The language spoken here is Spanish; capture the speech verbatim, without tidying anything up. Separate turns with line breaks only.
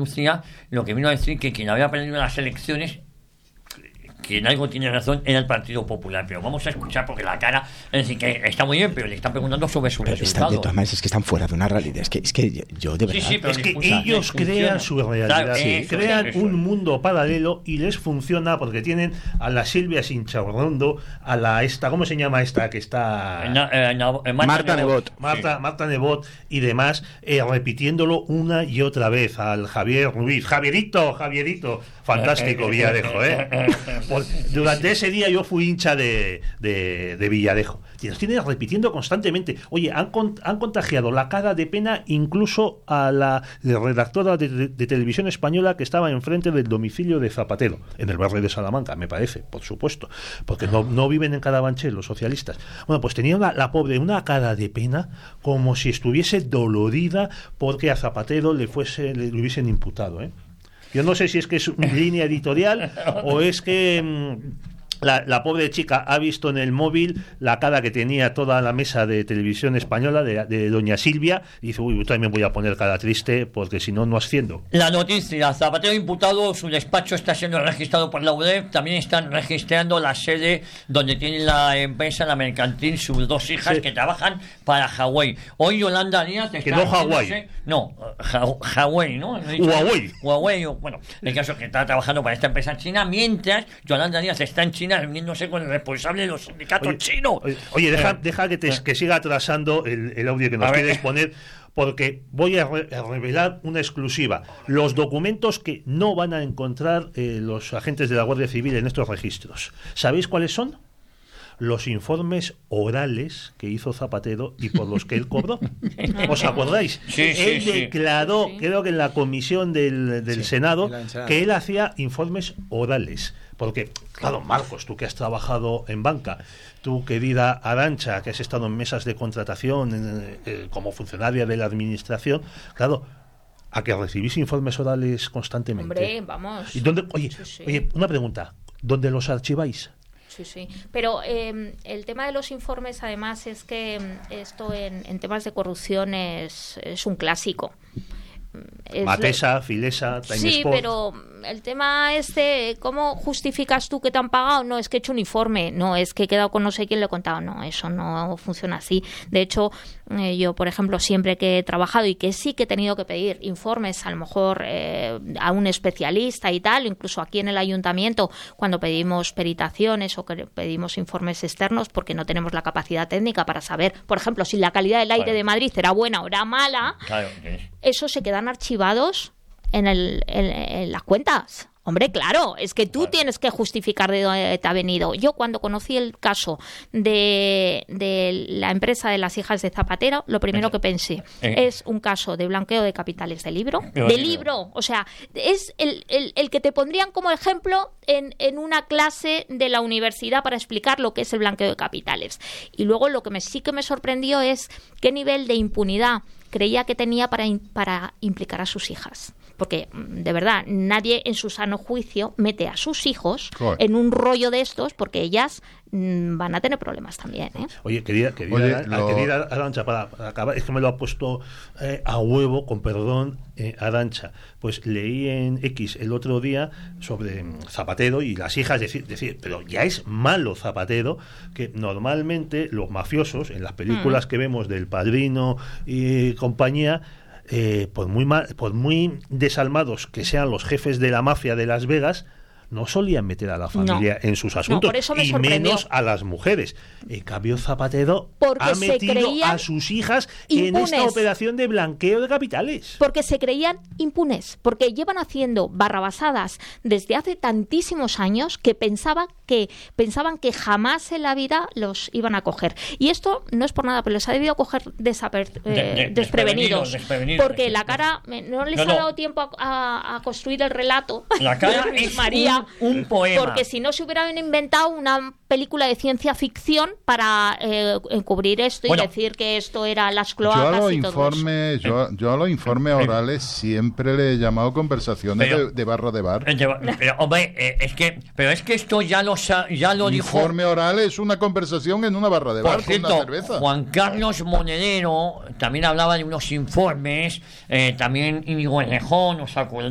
Andalucía, lo que vino a decir que quien había perdido las elecciones, que en algo tiene razón, era el Partido Popular. Pero vamos a escuchar, porque la cara, es decir, que está muy bien, pero le están preguntando sobre su
pero
resultado.
Están, de todas maneras, es que están fuera de una realidad. Es que, es que yo, de verdad...
Sí, sí, pero
es que
funciona,
ellos crean su realidad,
claro,
sí,
eso,
crean
eso,
un
eso.
mundo paralelo y les funciona porque tienen a la Silvia Sinchaurrondo, a la esta, ¿cómo se llama esta? Que está...
Na, eh, na, eh, Marta,
Marta Nebot.
Marta, Marta Nebot y demás, eh, repitiéndolo una y otra vez al Javier Ruiz. Javierito, Javierito, fantástico Villarejo, ¿eh? Pues, durante ese día yo fui hincha de, de, de Villarejo. Y nos tienen repitiendo constantemente. Oye, han, con, han contagiado la cara de pena incluso a la redactora de, de, de Televisión Española que estaba enfrente del domicilio de Zapatero, en el barrio de Salamanca, me parece, por supuesto, porque no, no viven en Carabanchel los socialistas. Bueno, pues tenía una, la pobre una cara de pena como si estuviese dolorida porque a Zapatero le fuese le, le hubiesen imputado, ¿eh? Yo no sé si es que es una línea editorial o es que mmm, La, la pobre chica ha visto en el móvil la cara que tenía toda la mesa de televisión española de, de doña Silvia y dice, uy, yo también voy a poner cara triste porque si no, no asciendo.
La noticia, Zapatero imputado, su despacho está siendo registrado por la U D E P, también están registrando la sede donde tiene la empresa, la mercantil, sus dos hijas, sí, que trabajan para Huawei. Hoy Yolanda Díaz está...
Que no Hawái.
No, Huawei, ¿no?
Huawei.
Huawei, bueno, el caso es que está trabajando para esta empresa china, mientras Yolanda Díaz está en China reuniéndose con el responsable de los sindicatos
oye,
chinos.
Oye, oye deja, eh, deja que, te, eh, que siga atrasando el, el audio que nos quieres poner, porque voy a, re, a revelar una exclusiva. Los documentos que no van a encontrar eh, los agentes de la Guardia Civil en estos registros. ¿Sabéis cuáles son? Los informes orales que hizo Zapatero y por los que él cobró. ¿Os acordáis?
Sí, sí,
él
sí.
declaró,
sí.
creo que en la comisión del, del
sí,
Senado,
Senado,
que él hacía informes orales. Porque, claro, Marcos, tú que has trabajado en banca, tú, querida Arantxa, que has estado en mesas de contratación en, eh, como funcionaria de la administración, claro, a que recibís informes orales constantemente.
Hombre, vamos.
¿Y dónde, oye,
sí, sí.
oye, una pregunta, ¿dónde los archiváis?
Sí, sí. Pero eh, el tema de los informes, además, es que esto en, en temas de corrupción es, es un clásico. Es
Matesa,
le...
Filesa, Time
Sí,
Sport.
pero el tema es de cómo justificas tú que te han pagado. No, es que he hecho un informe. No, es que he quedado con no sé quién, le he contado. No, eso no funciona así. De hecho, eh, yo, por ejemplo, siempre que he trabajado y que sí que he tenido que pedir informes, a lo mejor eh, a un especialista y tal, incluso aquí en el ayuntamiento, cuando pedimos peritaciones o que pedimos informes externos, porque no tenemos la capacidad técnica para saber, por ejemplo, si la calidad del aire
claro.
de Madrid era buena o era mala,
Claro, sí.
eso se quedan archivados en, el, en, en las cuentas. Hombre, claro, es que tú
Claro.
tienes que justificar de dónde te ha venido. Yo cuando conocí el caso de, de la empresa de las hijas de Zapatero, lo primero que pensé
eh.
es un caso de blanqueo de capitales de libro.
Pero
De
libro.
libro, o sea, es el, el, el que te pondrían como ejemplo en, en una clase de la universidad para explicar lo que es el blanqueo de capitales. Y luego lo que me, sí que me sorprendió es qué nivel de impunidad creía que tenía para, para implicar a sus hijas. Porque, de verdad, nadie en su sano juicio mete a sus hijos
Joder.
en un rollo de estos porque ellas mmm, van a tener problemas también, ¿eh?
Oye, querida, querida,
Oye,
Aran-
lo-
querida Arantxa, para, para acabar, es que me lo ha puesto eh, a huevo, con perdón, eh, Arantxa. Pues leí en X el otro día sobre mm, Zapatero y las hijas, decir, decir, pero ya es malo Zapatero, que normalmente los mafiosos, en las películas mm. que vemos del Padrino y compañía, eh, por muy mal, por muy desalmados que sean los jefes de la mafia de Las Vegas, no solían meter a la familia
No.
en sus asuntos,
No, por eso me
y
sorprendió.
menos a las mujeres. En cambio, Zapatero
Porque
ha
se
metido
creían
a sus hijas
impunes.
en esta operación de blanqueo de capitales.
Porque se creían impunes, porque llevan haciendo barrabasadas desde hace tantísimos años que pensaban que pensaban que jamás en la vida los iban a coger. Y esto no es por nada, pero les ha debido coger desaper, eh,
De- de-
desprevenidos,
desprevenidos,
porque
sí.
la cara me- no les
No,
ha
no.
dado tiempo a, a- a construir el relato.
La cara
de
es
María,
un, un poema.
porque si no se hubieran inventado una película de ciencia ficción para eh, encubrir esto
Bueno.
y decir que esto era las
Yo a
cloacas
los
y todo eso.
informes, yo, yo a los informes orales siempre le he llamado conversaciones
Pero-
de, de barra de bar.
Eh, lleva- Pero, hombre, eh, es que, pero es que esto ya lo, sa- ya lo dijo.
Informe oral es una conversación en una barra de
Por
bar con
cierto,
una cerveza.
Juan Carlos Monedero también hablaba de unos informes, eh, también Íñigo Errejón, ¿os acordáis?